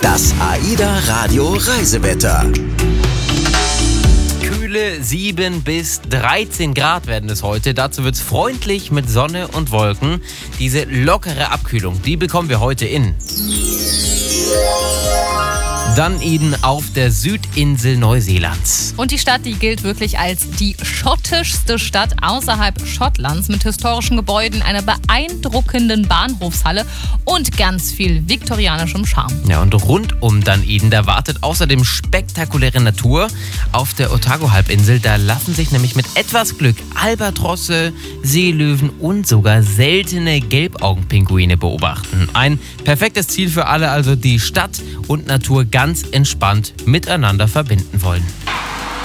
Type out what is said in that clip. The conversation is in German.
Das AIDA Radio Reisewetter. Kühle 7 bis 13 Grad werden es heute. Dazu wird es freundlich mit Sonne und Wolken. Diese lockere Abkühlung, die bekommen wir heute in Dunedin auf der Südinsel Neuseelands. Und die Stadt, die gilt wirklich als die schottischste Stadt außerhalb Schottlands mit historischen Gebäuden, einer beeindruckenden Bahnhofshalle und ganz viel viktorianischem Charme. Ja, und rund um Dunedin, da wartet außerdem spektakuläre Natur. Auf der Otago-Halbinsel, da lassen sich nämlich mit etwas Glück Albatrosse, Seelöwen und sogar seltene Gelbaugenpinguine beobachten. Ein perfektes Ziel für alle, also die Stadt und Natur ganz entspannt miteinander verbinden wollen.